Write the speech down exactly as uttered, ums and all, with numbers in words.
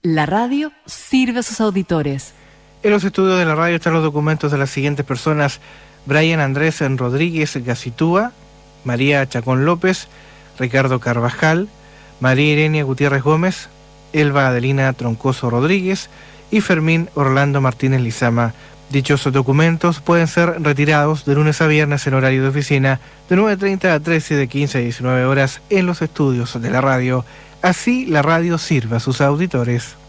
La radio sirve a sus auditores. En los estudios de la radio están los documentos de las siguientes personas: Brian Andrés Rodríguez Gacitúa, María Chacón López, Ricardo Carvajal, María Irenia Gutiérrez Gómez, Elba Adelina Troncoso Rodríguez y Fermín Orlando Martínez Lizama. Dichos documentos pueden ser retirados de lunes a viernes en horario de oficina de nueve treinta a trece y de quince a diecinueve horas en los estudios de la radio. Así la radio sirve a sus auditores.